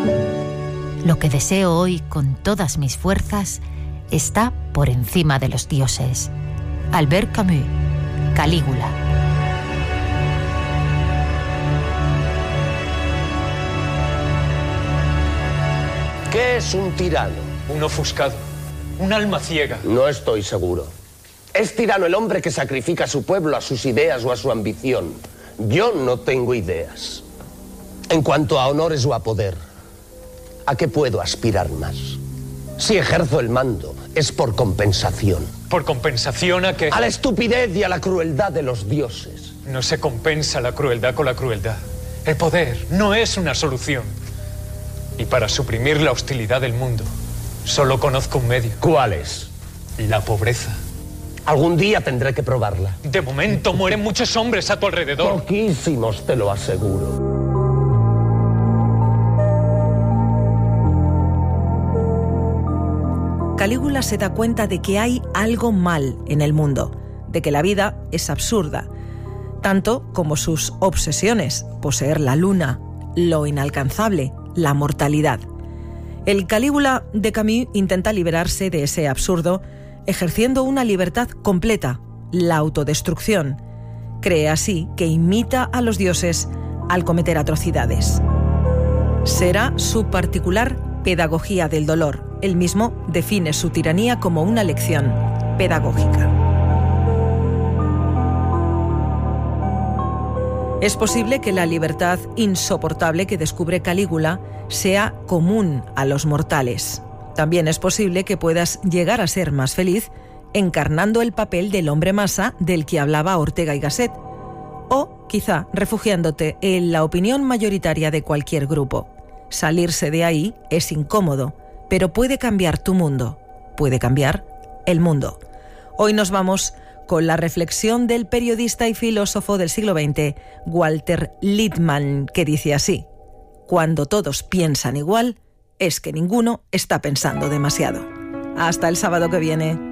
Lo que deseo hoy con todas mis fuerzas está por encima de los dioses. Albert Camus, Calígula. ¿Qué es un tirano? Un ofuscado, un alma ciega. No estoy seguro. ¿Es tirano el hombre que sacrifica a su pueblo, a sus ideas o a su ambición? Yo no tengo ideas. En cuanto a honores o a poder, ¿a qué puedo aspirar más? Si ejerzo el mando, es por compensación. ¿Por compensación a qué? A la estupidez y a la crueldad de los dioses. No se compensa la crueldad con la crueldad. El poder no es una solución. Y para suprimir la hostilidad del mundo, solo conozco un medio. ¿Cuál es? La pobreza. Algún día tendré que probarla. De momento mueren muchos hombres a tu alrededor. Poquísimos, te lo aseguro. Calígula se da cuenta de que hay algo mal en el mundo, de que la vida es absurda, tanto como sus obsesiones, poseer la luna, lo inalcanzable, la mortalidad. El Calígula de Camus intenta liberarse de ese absurdo, ejerciendo una libertad completa, la autodestrucción. Cree así que imita a los dioses al cometer atrocidades. Será su particular pedagogía del dolor. Él mismo define su tiranía como una lección pedagógica. Es posible que la libertad insoportable que descubre Calígula sea común a los mortales. También es posible que puedas llegar a ser más feliz encarnando el papel del hombre masa del que hablaba Ortega y Gasset, o quizá refugiándote en la opinión mayoritaria de cualquier grupo. Salirse de ahí es incómodo, pero puede cambiar tu mundo, puede cambiar el mundo. Hoy nos vamos con la reflexión del periodista y filósofo del siglo XX, Walter Lippmann, que dice así: cuando todos piensan igual, es que ninguno está pensando demasiado. Hasta el sábado que viene.